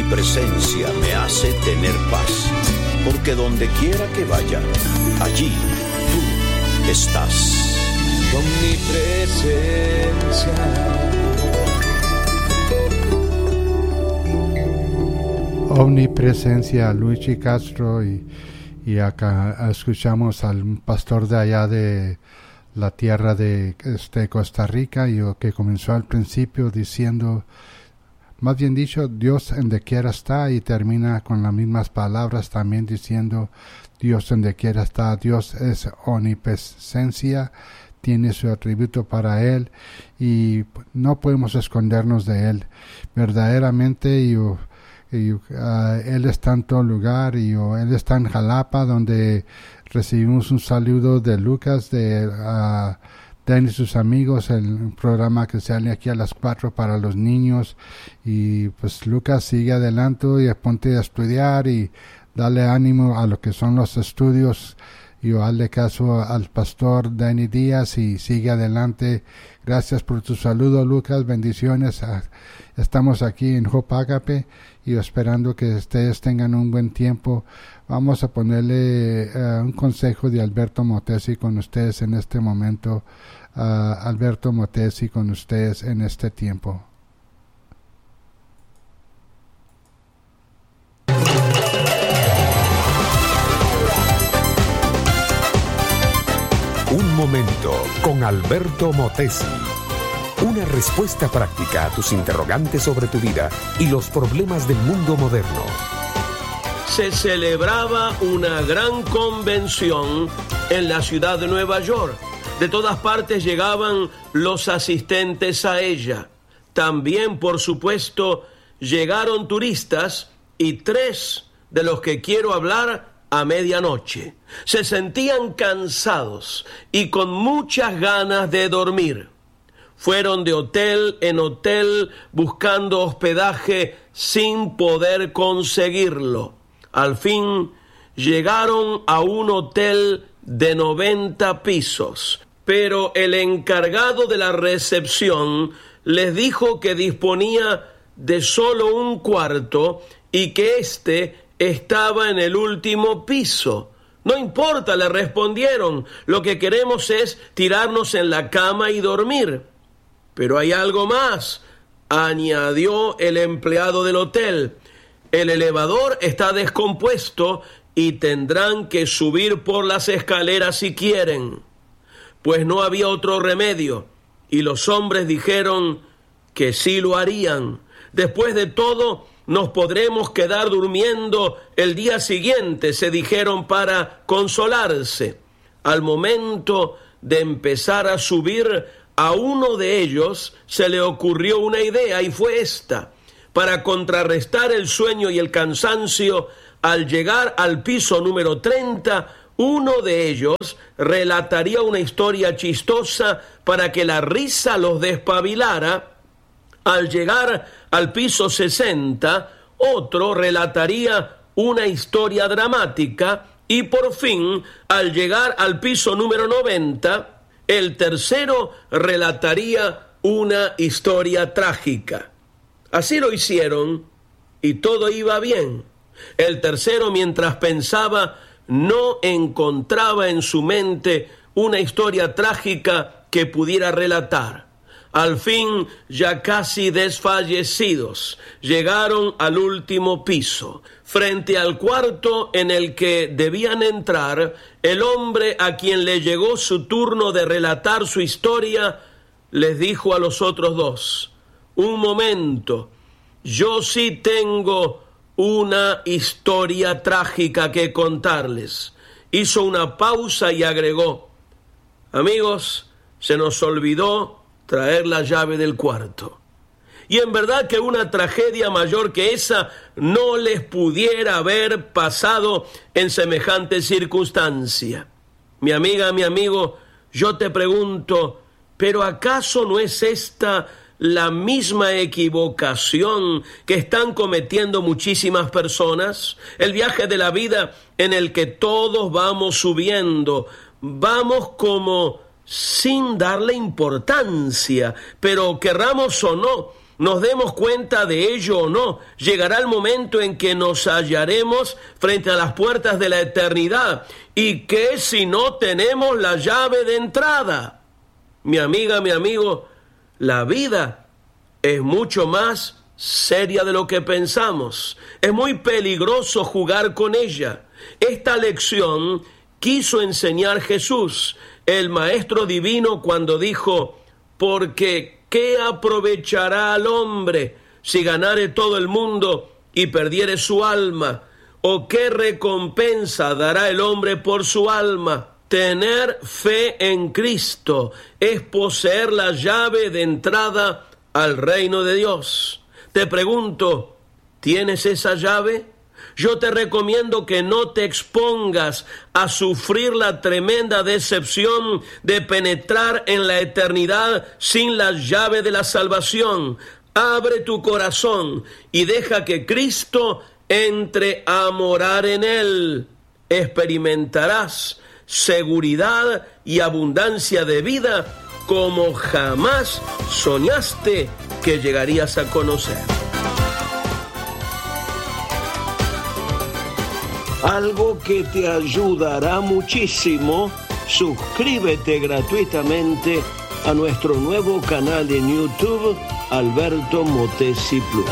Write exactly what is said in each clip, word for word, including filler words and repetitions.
presencia me hace tener paz, porque donde quiera que vaya, allí tú estás. Con mi presencia. Omnipresencia, Luigi Castro, y, y acá escuchamos al pastor de allá de la tierra de este, Costa Rica, y que comenzó al principio diciendo, más bien dicho, Dios donde quiera está, y termina con las mismas palabras también diciendo, Dios donde quiera está. Dios es omnipresencia, tiene su atributo para Él, y no podemos escondernos de Él. Verdaderamente, y, y uh, Él está en todo lugar, y uh, Él está en Jalapa, donde recibimos un saludo de Lucas, de uh, Dan y sus amigos, el programa que sale aquí a las cuatro para los niños. Y pues Lucas, sigue adelante y ponte a estudiar y dale ánimo a lo que son los estudios, y hazle caso al pastor Danny Díaz y sigue adelante. Gracias por tu saludo, Lucas, bendiciones. Estamos aquí en Hope Agape y esperando que ustedes tengan un buen tiempo. Vamos a ponerle uh, un consejo de Alberto Motesi con ustedes en este momento. Uh, Alberto Motesi con ustedes en este tiempo. Un momento con Alberto Motesi. Una respuesta práctica a tus interrogantes sobre tu vida y los problemas del mundo moderno. Se celebraba una gran convención en la ciudad de Nueva York. De todas partes llegaban los asistentes a ella. También, por supuesto, llegaron turistas, y tres de los que quiero hablar a medianoche se sentían cansados y con muchas ganas de dormir. Fueron de hotel en hotel buscando hospedaje sin poder conseguirlo. Al fin llegaron a un hotel de noventa pisos, pero el encargado de la recepción les dijo que disponía de solo un cuarto y que éste estaba en el último piso. No importa, le respondieron, lo que queremos es tirarnos en la cama y dormir. Pero hay algo más, añadió el empleado del hotel. El elevador está descompuesto y tendrán que subir por las escaleras si quieren. Pues no había otro remedio, y los hombres dijeron que sí lo harían. Después de todo, nos podremos quedar durmiendo el día siguiente, se dijeron para consolarse. Al momento de empezar a subir, a uno de ellos se le ocurrió una idea, y fue esta. Para contrarrestar el sueño y el cansancio, al llegar al piso número treinta, uno de ellos relataría una historia chistosa para que la risa los despabilara. Al llegar al piso sesenta, otro relataría una historia dramática, y por fin, al llegar al piso número noventa, el tercero relataría una historia trágica. Así lo hicieron, y todo iba bien. El tercero, mientras pensaba, no encontraba en su mente una historia trágica que pudiera relatar. Al fin, ya casi desfallecidos, llegaron al último piso. Frente al cuarto en el que debían entrar, el hombre a quien le llegó su turno de relatar su historia, les dijo a los otros dos: un momento, yo sí tengo una historia trágica que contarles. Hizo una pausa y agregó: amigos, se nos olvidó traer la llave del cuarto. Y en verdad que una tragedia mayor que esa no les pudiera haber pasado en semejante circunstancia. Mi amiga, mi amigo, yo te pregunto, ¿pero acaso no es esta la misma equivocación que están cometiendo muchísimas personas? El viaje de la vida en el que todos vamos subiendo, vamos como sin darle importancia, pero querramos o no, nos demos cuenta de ello o no, llegará el momento en que nos hallaremos frente a las puertas de la eternidad. ¿Y qué si no tenemos la llave de entrada? Mi amiga, mi amigo, la vida es mucho más seria de lo que pensamos. Es muy peligroso jugar con ella. Esta lección quiso enseñar Jesús, el Maestro Divino, cuando dijo: porque ¿qué aprovechará al hombre si ganare todo el mundo y perdiere su alma? ¿O qué recompensa dará el hombre por su alma? Tener fe en Cristo es poseer la llave de entrada al reino de Dios. Te pregunto, ¿tienes esa llave? Yo te recomiendo que no te expongas a sufrir la tremenda decepción de penetrar en la eternidad sin la llave de la salvación. Abre tu corazón y deja que Cristo entre a morar en él. Experimentarás seguridad y abundancia de vida como jamás soñaste que llegarías a conocer. Algo que te ayudará muchísimo: suscríbete gratuitamente a nuestro nuevo canal en YouTube, Alberto Motesi Plus.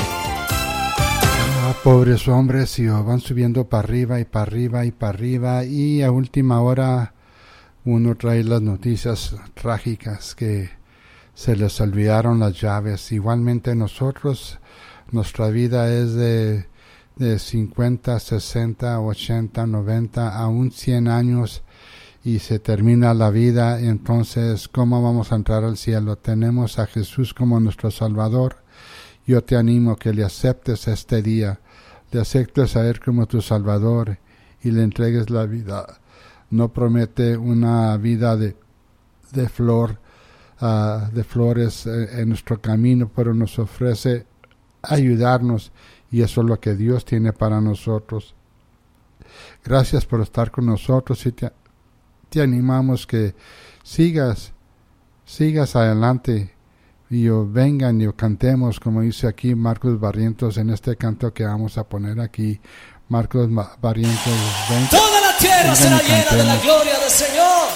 Ah, pobres hombres, y van subiendo para arriba y para arriba y para arriba, y a última hora uno trae las noticias trágicas que se les olvidaron las llaves. Igualmente nosotros, nuestra vida es de de cincuenta, sesenta, ochenta, noventa, aún cien años, y se termina la vida. Entonces, ¿cómo vamos a entrar al cielo? Tenemos a Jesús como nuestro Salvador. Yo te animo que le aceptes este día, le aceptes a Él como tu Salvador y le entregues la vida. No promete una vida de, de flor, uh, de flores en, en nuestro camino, pero nos ofrece ayudarnos. Y eso es lo que Dios tiene para nosotros. Gracias por estar con nosotros, y te, te animamos que sigas, sigas adelante, y o vengan y o cantemos, como dice aquí Marcos Barrientos en este canto que vamos a poner aquí. Marcos Barrientos, ven, toda la tierra será llena de la gloria del Señor.